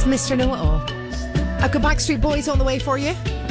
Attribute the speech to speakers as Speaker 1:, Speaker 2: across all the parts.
Speaker 1: Mr. Know-It-All. I've got Backstreet Boys on the way for you.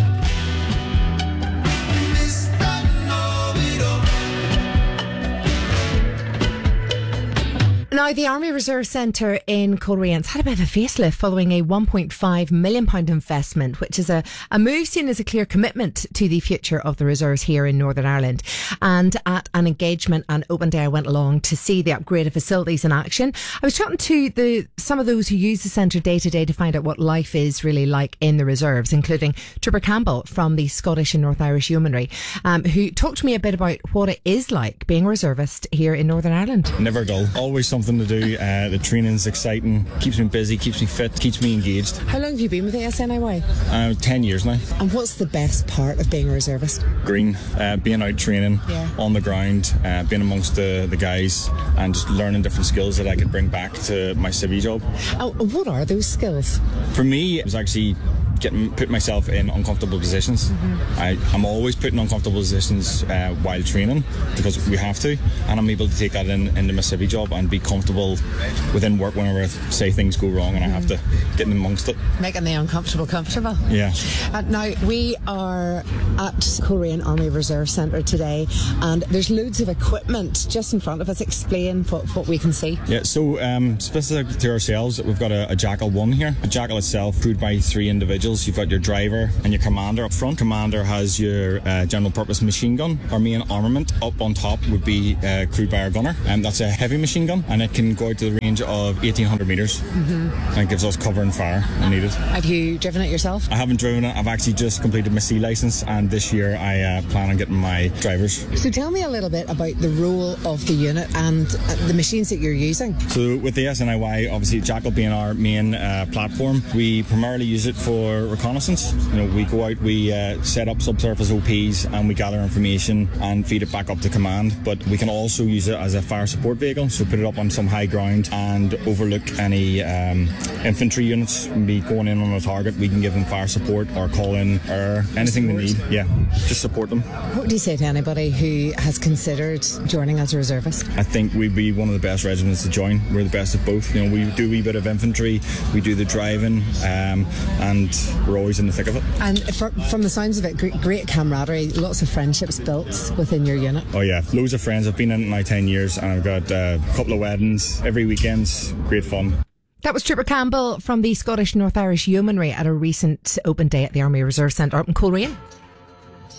Speaker 1: Now, the Army Reserve Centre in Coleraine had a bit of a facelift following a £1.5 million investment, which is a move seen as a clear commitment to the future of the reserves here in Northern Ireland. And at an engagement and open day, I went along to see the upgraded facilities in action. I was chatting to some of those who use the centre day to day to find out what life is really like in the reserves, including Trooper Campbell from the Scottish and North Irish Yeomanry, who talked to me a bit about what it is like being a reservist here in Northern Ireland.
Speaker 2: Never dull. Always something to do. The training's exciting, keeps me busy, keeps me fit, keeps me engaged.
Speaker 1: How long have you been with the SNIY?
Speaker 2: 10 years now.
Speaker 1: And what's the best part of being a reservist?
Speaker 2: Green, being out training on the ground, being amongst the guys and just learning different skills that I could bring back to my civvy job.
Speaker 1: What are those skills?
Speaker 2: For me, it was actually put myself in uncomfortable positions. I'm always put in uncomfortable positions while training because we have to, and I'm able to take that into my civvy job and be comfortable within work whenever, say, things go wrong and I have to get in amongst it.
Speaker 1: Making the uncomfortable comfortable.
Speaker 2: Yeah.
Speaker 1: Now, we are at Coleraine Army Reserve Centre today, and there's loads of equipment just in front of us. Explain what we can see.
Speaker 2: Yeah, so specific to ourselves, we've got a Jackal 1 here. The Jackal itself, crewed by 3 individuals. You've got your driver and your commander up front. Commander has your general purpose machine gun. Our main armament up on top would be crewed by our gunner, and that's a heavy machine gun, and it can go out to the range of 1,800 metres, and it gives us cover and fire when needed.
Speaker 1: Have you driven it yourself?
Speaker 2: I haven't driven it. I've actually just completed my C licence, and this year I plan on getting my driver's.
Speaker 1: So tell me a little bit about the role of the unit and the machines that you're using.
Speaker 2: So with the SNIY, obviously Jackal being our main platform, we primarily use it for reconnaissance. We go out, we set up subsurface OPs, and we gather information and feed it back up to command. But we can also use it as a fire support vehicle, so put it up on some high ground and overlook any infantry units be going in on a target. We can give them fire support or call in or anything they need. Yeah, just support them.
Speaker 1: What do you say to anybody who has considered joining as a reservist?
Speaker 2: I think we'd be one of the best regiments to join. We're the best of both. We do a wee bit of infantry, we do the driving, and we're always in the thick of it. And
Speaker 1: from the sounds of it, great camaraderie, lots of friendships built within your unit.
Speaker 2: Oh yeah, loads of friends. I've been in it now 10 years and I've got a couple of weddings every weekend's great fun.
Speaker 1: That was Trooper Campbell from the Scottish North Irish Yeomanry at a recent open day at the Army Reserve Centre up in Coleraine.